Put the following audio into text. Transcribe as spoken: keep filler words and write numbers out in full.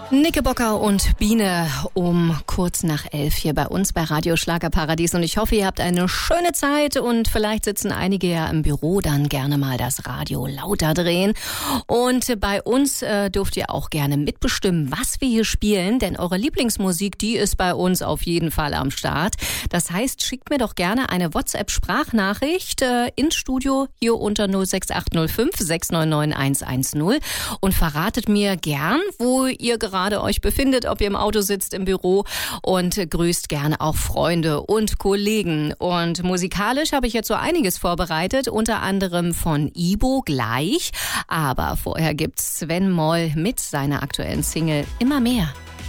Knickerbocker und Biene um kurz nach elf hier bei uns bei Radio Schlagerparadies. Und ich hoffe, ihr habt eine schöne Zeit und vielleicht sitzen einige ja im Büro, dann gerne mal das Radio lauter drehen. Und bei uns äh, dürft ihr auch gerne mitbestimmen, was wir hier spielen, denn eure Lieblingsmusik, die ist bei uns auf jeden Fall am Start. Das heißt, schickt mir doch gerne eine WhatsApp-Sprachnachricht äh, ins Studio hier unter null sechs acht null fünf sechs neun neun eins eins null und verratet mir gern, wo ihr gerade euch befindet, ob ihr im Auto sitzt, im Büro, und grüßt gerne auch Freunde und Kollegen. Und musikalisch habe ich jetzt so einiges vorbereitet, unter anderem von Ibo gleich. Aber vorher gibt's Sven Moll mit seiner aktuellen Single Immer mehr.